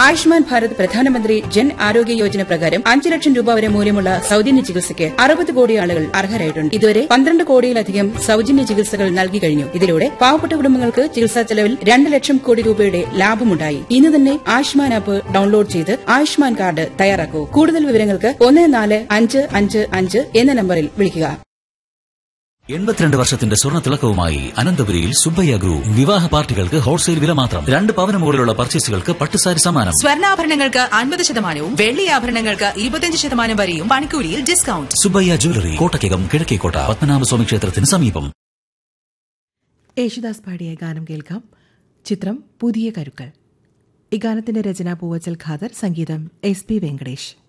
ആയുഷ്മാൻ ഭാരത് പ്രധാനമന്ത്രി ജൻ ആരോഗ്യ യോജന പ്രകാരം 5 ലക്ഷം രൂപ വരെ മൂല്യമുള്ള സൌജന്യ ചികിത്സയ്ക്ക് 60 കോടി ആളുകൾ അർഹരായിട്ടുണ്ട്. ഇതുവരെ 12 കോടിയിലധികം സൌജന്യ ചികിത്സകൾ നൽകി കഴിഞ്ഞു. ഇതിലൂടെ പാവപ്പെട്ട കുടുംബങ്ങൾക്ക് ചികിത്സാ ചെലവിൽ 2 ലക്ഷം കോടി രൂപയുടെ ലാഭമുണ്ടായി. ഇന്ന് തന്നെ ആയുഷ്മാൻ ആപ്പ് ഡൌൺലോഡ് ചെയ്ത് ആയുഷ്മാൻ കാർഡ് തയ്യാറാക്കൂ. കൂടുതൽ വിവരങ്ങൾക്ക് 14555 എന്ന നമ്പറിൽ വിളിക്കുക. 82 വർഷത്തിന്റെ സ്വർണ്ണ തിളക്കവുമായി അനന്തപുരിയിൽ സുബ്ബയ്യ ഗ്രൂപ്പ്. വിവാഹ പാർട്ടികൾക്ക് ഹോൾസെയിൽ വില മാത്രം. 2 പവന് മുകളിലുള്ള പർച്ചേസുകൾക്ക് പട്ടുസാരി സമ്മാനം. സ്വർണ്ണാഭരണങ്ങൾക്ക് 50% വെള്ളി ആഭരണങ്ങൾക്ക് 25% വരെയും പണിക്കൂലിയിൽ ഡിസ്കൌണ്ട്. സുബ്ബയ്യ ജ്വല്ലറി, കോട്ടയ്ക്കകം, കിഴക്കേക്കോട്ട, പത്മനാഭസ്വാമി ക്ഷേത്രത്തിന് സമീപം. യേശുദാസ് പാടിയ ഗാനം കേൾക്കാം. ചിത്രം പുതിയ കരുക്കൾ. ഈ ഗാനത്തിന്റെ രചന പൂവച്ചൽ ഖാദർ, സംഗീതം SP വെങ്കടേഷ്.